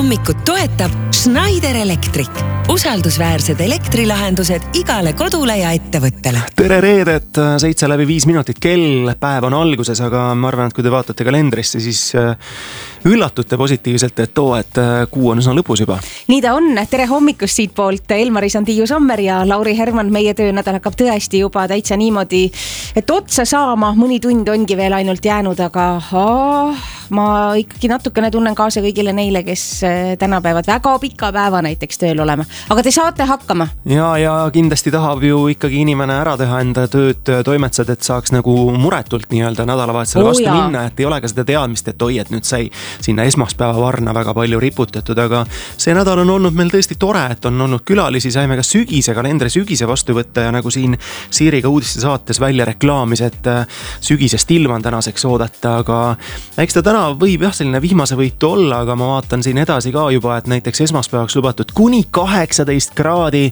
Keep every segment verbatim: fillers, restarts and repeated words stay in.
hommikut toetab Schneider Electric. Usaldusväärsed elektrilahendused igale kodule ja ettevõttele. Tere reedet, seitse läbi viis minutit kell, päev on alguses, aga ma arvan, et kui te vaatate kalendrisse, siis üllatute positiivselt, et too, et kuu on üsna lõpus juba. Nii ta on, tere hommikust siit poolt, Elmaris on Tiiu Sommer ja Lauri Herman. Meie töönädal hakkab tõesti juba täitsa niimoodi, et otsa saama, mõni tund ongi veel ainult jäänud, aga oh, ma ikkagi natukene tunnen kaasa kõigile neile, kes tänapäevad väga pika päeva näiteks tööl olema. Aga te saate hakkama. Ja, ja kindlasti tahab ju ikkagi inimene ära teha enda tööd toimetsed, et saaks nagu muretult nii-öelda nädalavahetusel vastu oh, minna, et ei ole ka seda teadmist, et oi, et nüüd sai sinna esmaspäeva varna väga palju riputatud, aga see nädal on olnud meil tõesti tore, et on olnud külalisi, saime ka sügise, kalendri sügise vastu võtta ja nagu siin Siiriga uudiste saates välja reklaamis, et sügisest ilma on tänaseks oodata, aga eks ta täna võib jah selline vihmase võitu olla, aga ma vaatan siin edasi ka juba, et näiteks esmaspäevaks lubatud kuni kaheksateist kraadi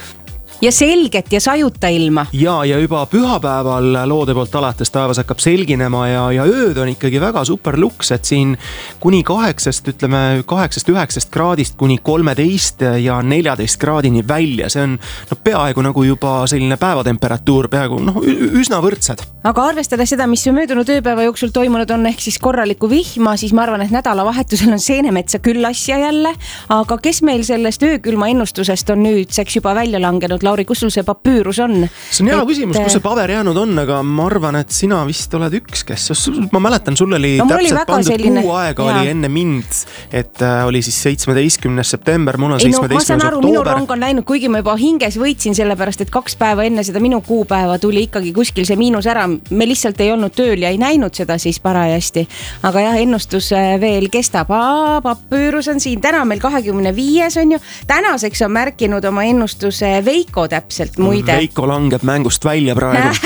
ja selget ja sajuta ilma. Ja, ja juba pühapäeval loode poolt alates taevas hakkab selginema ja, ja ööd on ikkagi väga super luks, et siin kuni kaheksast, ütleme kaheksast üheksast kraadist kuni kolmeteist ja neljateist kraadini välja. See on no, peaaegu nagu juba selline päevatemperatuur, peaaegu no, üsna võrdsed. Aga arvestades seda, mis möödunud ööpäeva jooksul toimunud on ehk siis korraliku vihma, siis ma arvan, et nädalavahetusel on Seenemetsa küll asja jälle. Aga kes meil sellest öökülma ennustusest on nüüdseks juba välja langenud? Lauri, kus sul see papüürus on? See on hea et... küsimus, kus see paber jäänud on, aga ma arvan, et sina vist oled üks, kes... Ma mäletan, sul oli no, täpselt oli pandud selline... kuu aega ja. Oli enne mind, et oli siis seitsmeteistkümnes september, mul on Ei, seitsmeteistkümnes no, ma saan aru, oktoober. Minu rong on läinud, kuigi ma juba hinges võitsin sellepärast, et kaks päeva enne seda minu kuupäeva tuli ikkagi kuskil see miinus ära. Me lihtsalt ei olnud tööl ja ei näinud seda siis parajasti. Aga jah, ennustus veel kestab. Aa, papüürus on siin. Täna meil kahekümne viies on ju. Tänaseks on märkinud oma ennustuse Veiko täpselt muide. Veiko langeb mängust välja praegu.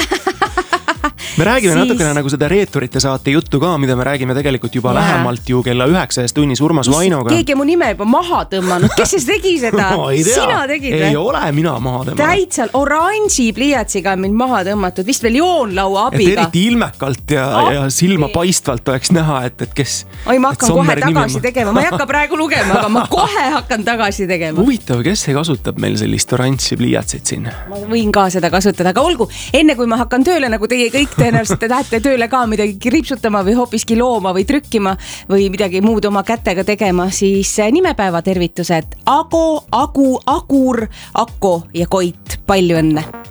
Me räägime siis... natukene nagu seda reeturite saate juttu ka, mida me räägime tegelikult juba ja. Lähemalt ju kella üheksajas tunnis Urmas Vainoga. Keegi mu nime juba maha tõmmanud. Kes siis tegi seda? No, Sina tegid või? Ei ole mina maha tõmmanud. Täitsal oranži pliiatsiga on mind maha tõmmatud. Vist veel joonlaua abiga. Et eriti ilmekalt ja, ja silma paistvalt oleks näha, et, et kes... Oi, ma hakkan kohe tagasi tegema. Ma ei hakka praegu lugema, aga ma kohe hakkan tagasi tegema. Huvitav, kes see kasutab meil sellist oranži pliiatsit siin? Ma võin ka seda kasutada, aga olgu, enne kui ma hakkan tööle, nagu teie kõik tõenäoliselt te tahate tööle ka midagi kripsutama või hoopiski looma või trükkima või midagi muud oma kätega tegema, siis nimepäeva tervitused Ago, Agu, Agur, Akko ja Koit. Palju õnne!